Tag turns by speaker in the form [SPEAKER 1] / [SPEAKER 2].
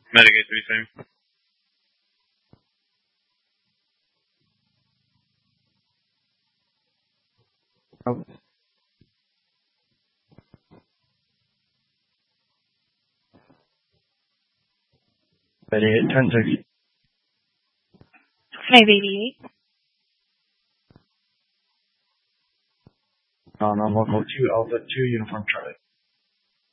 [SPEAKER 1] Mitigate 3 same.
[SPEAKER 2] Oh. Ready, 10 6.
[SPEAKER 3] 588.
[SPEAKER 2] Normal code 2 Alpha 2 Uniform Charlie.